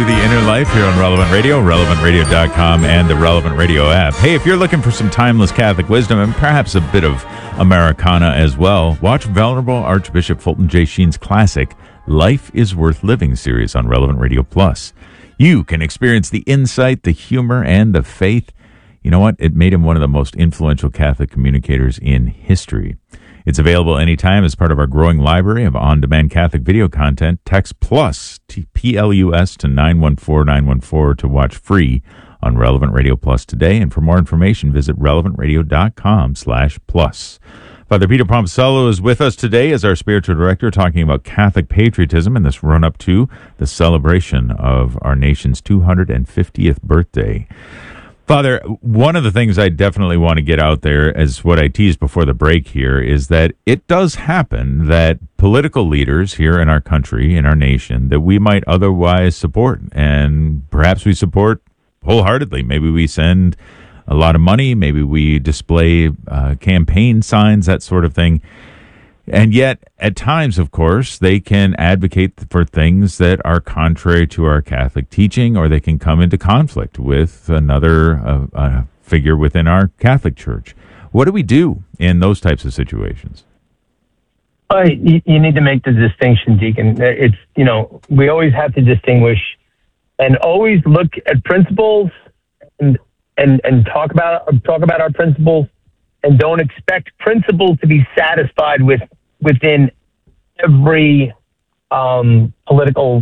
The Inner Life here on Relevant Radio, relevantradio.com, and the Relevant Radio app. Hey, if you're looking for some timeless Catholic wisdom and perhaps a bit of Americana as well, watch Venerable Archbishop Fulton J. Sheen's classic Life is Worth Living series on Relevant Radio Plus. You can experience the insight, the humor, and the faith. You know what? It made him one of the most influential Catholic communicators in history. It's available anytime as part of our growing library of on-demand Catholic video content. Text PLUS, P-L-U-S, to 914914 to watch free on Relevant Radio Plus today. And for more information, visit relevantradio.com/plus. Father Peter Pomposello is with us today as our spiritual director, talking about Catholic patriotism in this run-up to the celebration of our nation's 250th birthday. Father, one of the things I definitely want to get out there, as what I teased before the break here, is that it does happen that political leaders here in our country, in our nation, that we might otherwise support, and perhaps we support wholeheartedly. Maybe we send a lot of money, maybe we display campaign signs, that sort of thing. And yet, at times, of course, they can advocate for things that are contrary to our Catholic teaching, or they can come into conflict with another figure within our Catholic Church. What do we do in those types of situations? You need to make the distinction, Deacon. It's, we always have to distinguish and always look at principles and talk about our principles, and don't expect principles to be satisfied within every political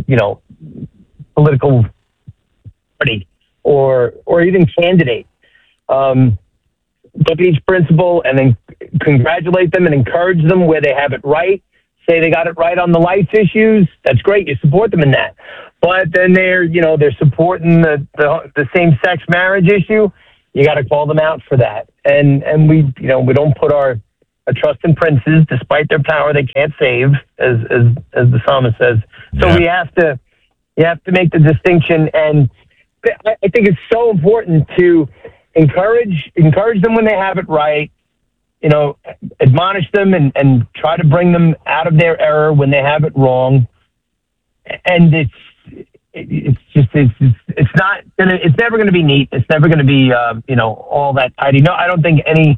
party or even candidate. Look at each principle and then congratulate them and encourage them where they have it right. Say they got it right on the life issues. That's great. You support them in that. But then they're supporting the same-sex marriage issue. You got to call them out for that. And we don't put our trust in princes, despite their power they can't save, as the psalmist says. So you have to make the distinction, and I think it's so important to encourage them when they have it right. Admonish them and try to bring them out of their error when they have it wrong. And it's never going to be neat. It's never going to be all that tidy. No, I don't think any